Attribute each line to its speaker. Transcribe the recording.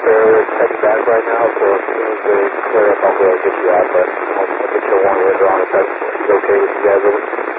Speaker 1: they're heading back right now, so as soon as they clear up, I'll be able to get you out, but I'll get you one later on if that's okay with you guys.